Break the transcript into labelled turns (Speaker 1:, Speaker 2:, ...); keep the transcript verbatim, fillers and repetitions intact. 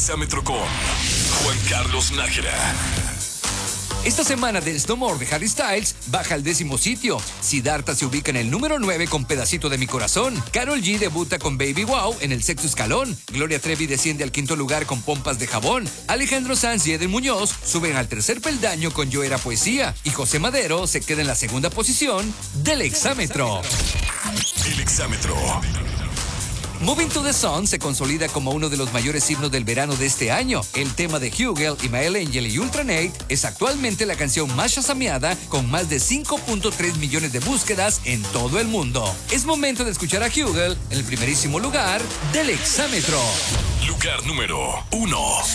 Speaker 1: Exámetro con Juan Carlos Nájera.
Speaker 2: Esta semana del Snowmore de Harry Styles baja al décimo sitio. Siddhartha se ubica en el número nueve con Pedacito de mi corazón. Karol G debuta con Baby Wow en el sexto escalón. Gloria Trevi desciende al quinto lugar con Pompas de jabón. Alejandro Sanz y Eden Muñoz suben al tercer peldaño con Yo era poesía. Y José Madero se queda en la segunda posición del Exámetro.
Speaker 1: El Exámetro.
Speaker 2: Moving to the Sun se consolida como uno de los mayores himnos del verano de este año. El tema de Hugel, Imael Angel y Ultranate es actualmente la canción más chasameada con más de cinco punto tres millones de búsquedas en todo el mundo. Es momento de escuchar a Hugel en el primerísimo lugar del Exámetro.
Speaker 1: Lugar número uno.